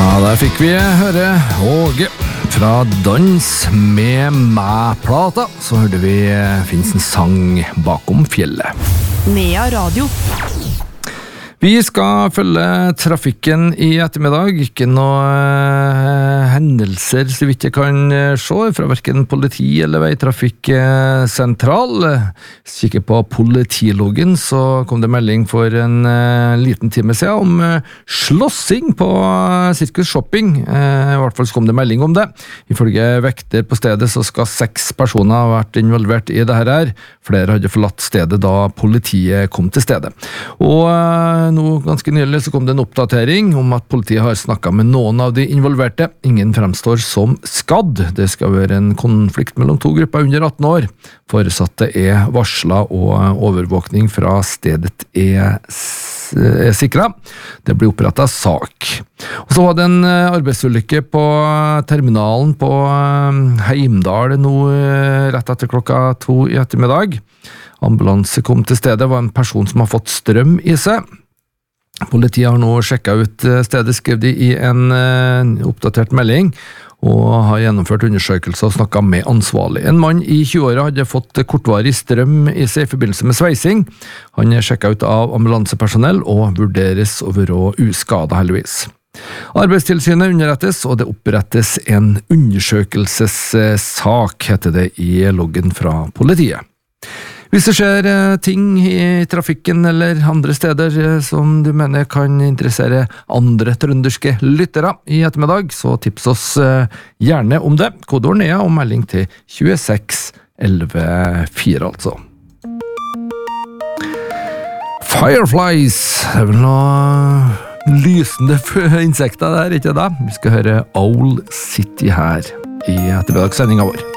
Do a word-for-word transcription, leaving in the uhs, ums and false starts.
Ja, der fikk vi høre Åge fra Dans med meg-plata. Så hørte vi finnes en sang bakom fjellet. Nea Radio. Vi skal følge trafikken i ettermiddag. Ikke noe eh, hendelser så vidt jeg kan eh, se fra hverken politi eller veitrafikksentral. Kikker på politiloggen, så kom det melding for en eh, liten time siden om eh, slåssing på eh, Sirkus Shopping. Eh, I hvert fall så kom det melding om det. Ifølge vekter på stedet så skal seks personer ha vært involvert i det her. Flere hadde forlatt stedet da politiet kom til stedet. Og eh, nå ganske nylig så kom det en oppdatering om at politiet har snakket med noen av de involverte. Ingen fremstår som skadd. Det skal være en konflikt mellom to grupper under atten år. Foresatte er varslet og overvåkning fra stedet er, er sikret. Det blir opprettet sak. Og så var det en arbeidsulykke på terminalen på Heimdal nå rett etter klokka to i ettermiddag. Ambulanse kom til stedet, var en person som har fått strøm i seg. Politiet har nå sjekket ut stedet, skrev de i en uh, oppdatert melding, og har gjennomført undersøkelser og snakket med ansvarlig. En mann i tjue-åra hadde fått kortvarig strøm i seg i forbindelse med sveising. Han er sjekket ut av ambulansepersonell og vurderes å være uskadet, heldigvis. Arbeidstilsynet underrettes, og det opprettes en undersøkelsessak, heter det i loggen fra politiet. Hvis det skjer ting i trafikken eller andre steder som du mener kan interessere andre trønderske lyttere i ettermiddag, så tips oss gjerne om det. Kodeord Nea og melding til tjueseks elleve fire, altså. Fireflies, det er vel noe lysende insekter der, ikke det? Vi skal høre Owl City her i ettermiddagssendingen vår.